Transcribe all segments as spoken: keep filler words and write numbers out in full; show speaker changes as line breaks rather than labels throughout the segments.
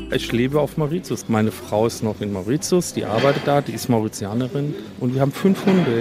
Ich lebe auf Mauritius. Meine Frau ist noch in Mauritius, die arbeitet da, die ist Mauritianerin und wir haben fünf Hunde,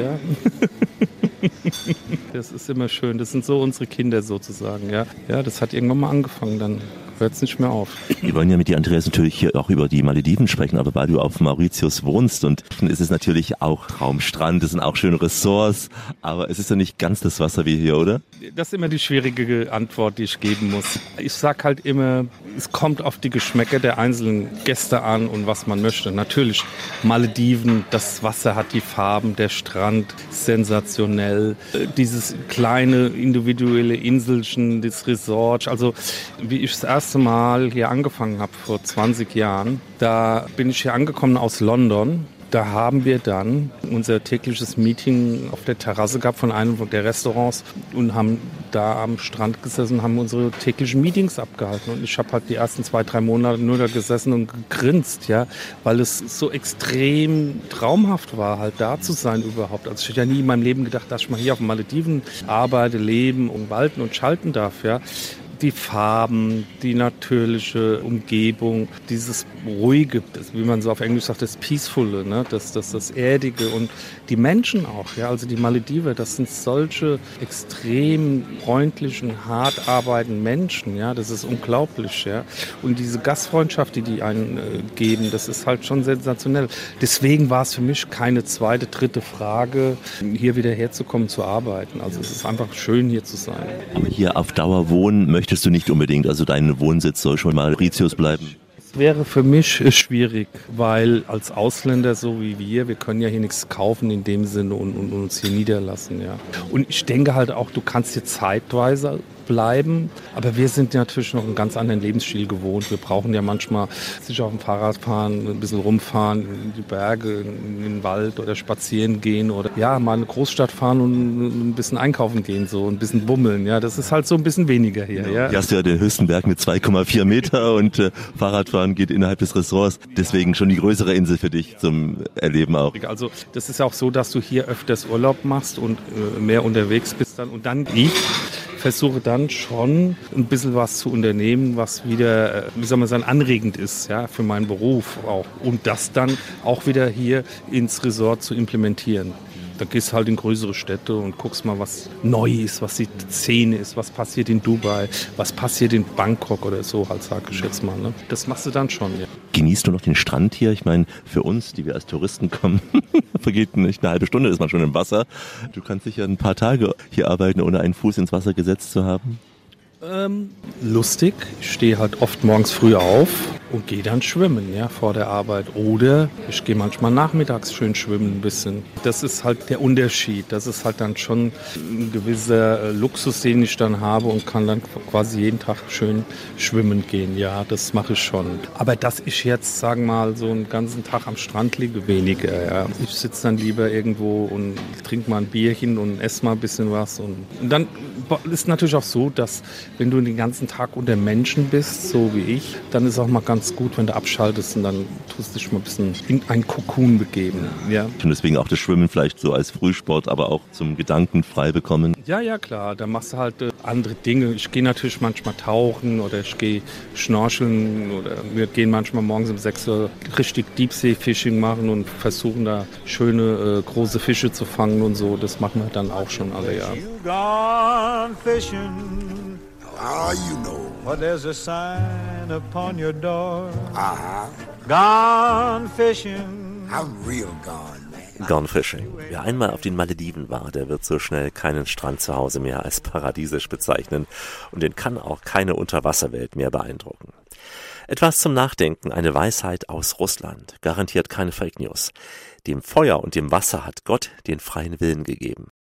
ja. Das ist immer schön, das sind so unsere Kinder sozusagen, ja. Ja, das hat irgendwann mal angefangen, dann hört es nicht mehr auf.
Wir wollen ja mit dir, Andreas, natürlich hier auch über die Malediven sprechen, aber weil du auf Mauritius wohnst und dann ist es natürlich auch Traumstrand, es sind auch schöne Ressorts, aber es ist ja nicht ganz das Wasser wie hier, oder?
Das ist immer die schwierige Antwort, die ich geben muss. Ich sag halt immer, es kommt auf die Geschmäcker der einzelnen Gäste an und was man möchte. Natürlich, Malediven, das Wasser hat die Farben, der Strand, sensationell. Dieses kleine individuelle Inselchen, das Resort, also wie ich das erste Mal hier angefangen habe, vor zwanzig Jahren, da bin ich hier angekommen aus London. Da haben wir dann unser tägliches Meeting auf der Terrasse gehabt von einem der Restaurants und haben da am Strand gesessen und haben unsere täglichen Meetings abgehalten. Und ich habe halt die ersten zwei, drei Monate nur da gesessen und gegrinst, ja, weil es so extrem traumhaft war, halt da zu sein überhaupt. Also ich hätte ja nie in meinem Leben gedacht, dass ich mal hier auf den Malediven arbeite, leben und walten und schalten darf, ja. Die Farben, die natürliche Umgebung, dieses ruhige, das, wie man so auf Englisch sagt, das Peaceful, ne? das, das, das Erdige und die Menschen auch, ja, also die Malediver, das sind solche extrem freundlichen, hart arbeitenden Menschen, ja, das ist unglaublich, ja, und diese Gastfreundschaft, die die einen äh, geben, das ist halt schon sensationell. Deswegen war es für mich keine zweite, dritte Frage, hier wieder herzukommen, zu arbeiten. Also es ist einfach schön, hier zu sein.
Aber hier auf Dauer wohnen möchtest du nicht unbedingt, also dein Wohnsitz soll schon mal Mauritius bleiben?
Wäre für mich schwierig, weil als Ausländer, so wie wir, wir können ja hier nichts kaufen in dem Sinne und, und uns hier niederlassen. Ja. Und ich denke halt auch, du kannst hier zeitweise bleiben, aber wir sind natürlich noch einen ganz anderen Lebensstil gewohnt. Wir brauchen ja manchmal sich auf dem Fahrrad fahren, ein bisschen rumfahren, in die Berge, in den Wald oder spazieren gehen oder ja, mal in eine Großstadt fahren und ein bisschen einkaufen gehen, so ein bisschen bummeln. Ja, das ist halt so ein bisschen weniger hier. Ja.
Hier hast du ja den höchsten Berg mit zwei Komma vier Meter und äh, Fahrradfahren geht innerhalb des Ressorts. Deswegen schon die größere Insel für dich zum Erleben auch.
Also das ist auch so, dass du hier öfters Urlaub machst und äh, mehr unterwegs bist dann und dann ich versuche dann schon ein bisschen was zu unternehmen, was wieder, wie soll man sagen, anregend ist, ja, für meinen Beruf auch. Und das dann auch wieder hier ins Resort zu implementieren. Da gehst halt in größere Städte und guckst mal, was neu ist, was die Szene ist, was passiert in Dubai, was passiert in Bangkok oder so, halt sag ich jetzt mal. Ne? Das machst du dann schon, ja.
Genießt du noch den Strand hier? Ich meine, für uns, die wir als Touristen kommen, vergeht nicht eine halbe Stunde, ist man schon im Wasser. Du kannst sicher ein paar Tage hier arbeiten, ohne einen Fuß ins Wasser gesetzt zu haben.
Ähm, lustig. Ich stehe halt oft morgens früh auf und gehe dann schwimmen, ja, vor der Arbeit. Oder ich gehe manchmal nachmittags schön schwimmen ein bisschen. Das ist halt der Unterschied. Das ist halt dann schon ein gewisser Luxus, den ich dann habe und kann dann quasi jeden Tag schön schwimmen gehen. Ja, das mache ich schon. Aber dass ich jetzt, sagen wir mal, so einen ganzen Tag am Strand liege, weniger. Ja. Ich sitze dann lieber irgendwo und trinke mal ein Bierchen und esse mal ein bisschen was. Und, und dann ist natürlich auch so, dass wenn du den ganzen Tag unter Menschen bist, so wie ich, dann ist auch mal ganz gut, wenn du abschaltest und dann tust du dich mal ein bisschen in ein Kokon begeben. Ja.
Und deswegen auch das Schwimmen vielleicht so als Frühsport, aber auch zum Gedanken frei bekommen.
Ja, ja, klar. Da machst du halt äh, andere Dinge. Ich gehe natürlich manchmal tauchen oder ich gehe schnorcheln oder wir gehen manchmal morgens um sechs Uhr richtig Deep-Sea-Fishing machen und versuchen da schöne, äh, große Fische zu fangen und so. Das machen wir dann auch schon alle, ja.
Ah, you know.
Well, there's a sign upon your door.
Uh-huh.
Gone fishing.
I'm real gone, man.
Gone fishing. Wer einmal auf den Malediven war, der wird so schnell keinen Strand zu Hause mehr als paradiesisch bezeichnen. Und den kann auch keine Unterwasserwelt mehr beeindrucken. Etwas zum Nachdenken, eine Weisheit aus Russland. Garantiert keine Fake News. Dem Feuer und dem Wasser hat Gott den freien Willen gegeben.